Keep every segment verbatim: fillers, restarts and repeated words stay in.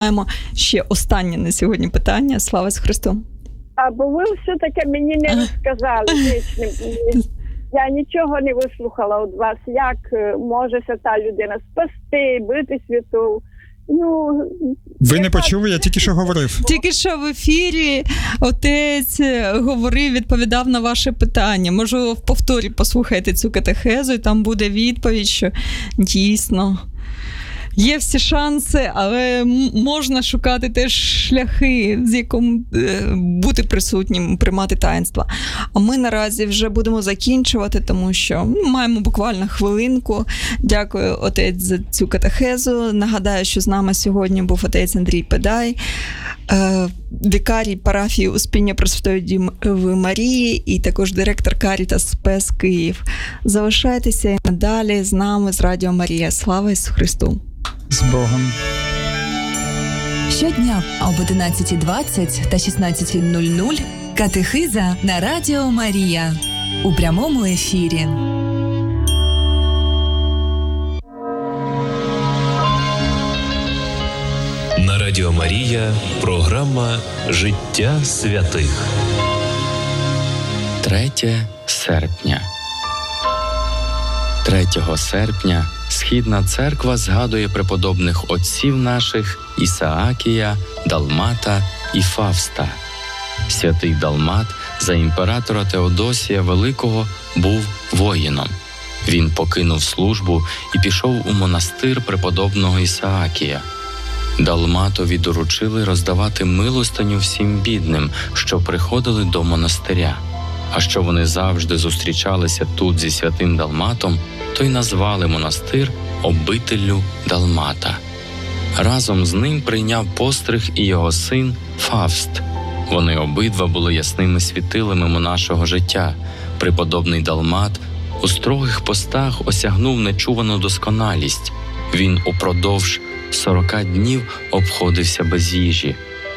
Маємо ще останнє на сьогодні питання. Слава Ісусу Христу. А бо ви все-таки мені не розказали. Я нічого не вислухала від вас, як може та людина спасти, бити святу. Ну, ви не почули, я тільки що говорив. Тільки що в ефірі отець говорив, відповідав на ваше питання. Можливо, в повторі послухайте цю катехезу, і там буде відповідь, що дійсно є всі шанси, але можна шукати теж шляхи, з яким бути присутнім, приймати таїнства. А ми наразі вже будемо закінчувати, тому що маємо буквально хвилинку. Дякую, отець, за цю катехезу. Нагадаю, що з нами сьогодні був отець Андрій Педай, вікарій парафії Успіння Пресвятої Діви Марії і також директор Карітас Спес Київ. Залишайтеся і надалі з нами, з Радіо Марія. Слава Ісусу Христу! З Богом. Щодня об одинадцята двадцять та шістнадцята нуль нуль катехиза на Радіо Марія у прямому ефірі. На Радіо Марія програма «Життя святих». третє серпня. третього серпня Східна церква згадує преподобних отців наших Ісаакія, Далмата і Фавста. Святий Далмат за імператора Теодосія Великого був воїном. Він покинув службу і пішов у монастир преподобного Ісаакія. Далматові доручили роздавати милостиню всім бідним, що приходили до монастиря. А що вони завжди зустрічалися тут зі святим Далматом, то й назвали монастир обителлю Далмата. Разом з ним прийняв постриг і його син Фавст. Вони обидва були ясними світилами монашого життя. Преподобний Далмат у строгих постах осягнув нечувану досконалість. Він упродовж сорока днів обходився без їжі.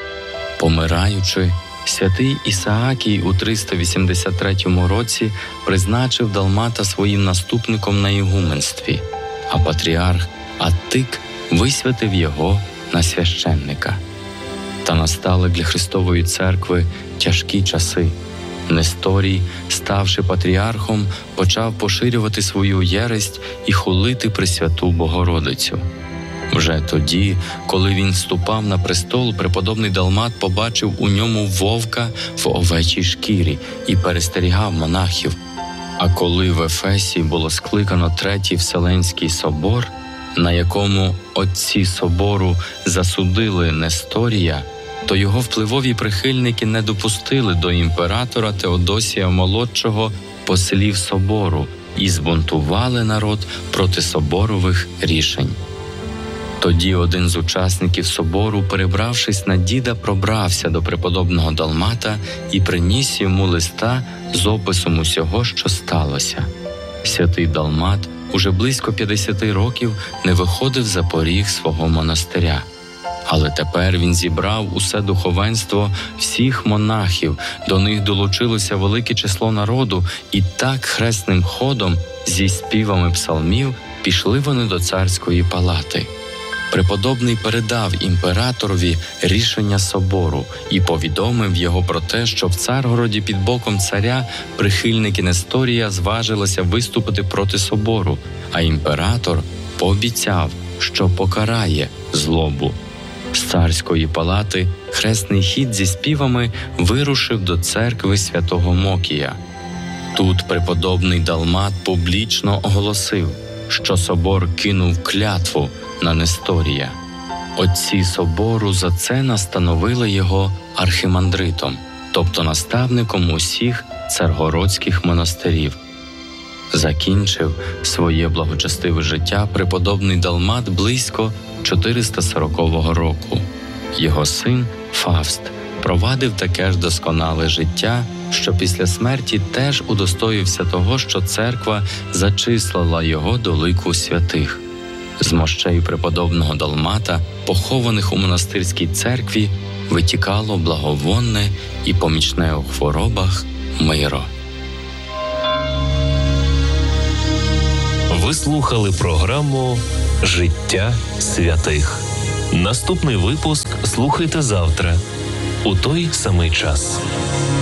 Помираючи, святий Ісаакій у триста вісімдесят третьому році призначив Далмата своїм наступником на ігуменстві, а патріарх Аттик висвятив його на священника. Та настали для Христової церкви тяжкі часи. Несторій, ставши патріархом, почав поширювати свою єресть і хулити Пресвяту Богородицю. Вже тоді, коли він вступав на престол, преподобний Далмат побачив у ньому вовка в овечій шкірі і перестерігав монахів. А коли в Ефесі було скликано Третій Вселенський собор, на якому отці собору засудили Несторія, то його впливові прихильники не допустили до імператора Теодосія Молодшого послів собору і збунтували народ проти соборових рішень. Тоді один з учасників собору, перебравшись на діда, пробрався до преподобного Далмата і приніс йому листа з описом усього, що сталося. Святий Далмат уже близько п'ятдесят років не виходив за поріг свого монастиря. Але тепер він зібрав усе духовенство всіх монахів, до них долучилося велике число народу, і так хресним ходом зі співами псалмів пішли вони до царської палати. Преподобний передав імператорові рішення собору і повідомив його про те, що в Царгороді під боком царя прихильники Несторія зважилися виступити проти собору, а імператор пообіцяв, що покарає злобу. З царської палати хресний хід зі співами вирушив до церкви святого Мокія. Тут преподобний Далмат публічно оголосив, що собор кинув клятву на Несторія. Отці собору за це настановили його архімандритом, тобто наставником усіх царгородських монастирів. Закінчив своє благочестиве життя преподобний Далмат близько чотириста сорокового року. Його син Фавст провадив таке ж досконале життя, що після смерті теж удостоївся того, що церква зачислила його до лику святих. З мощей преподобного Далмата, похованих у монастирській церкві, витікало благовонне і помічне у хворобах миро. Ви слухали програму «Життя святих». Наступний випуск слухайте завтра у той самий час.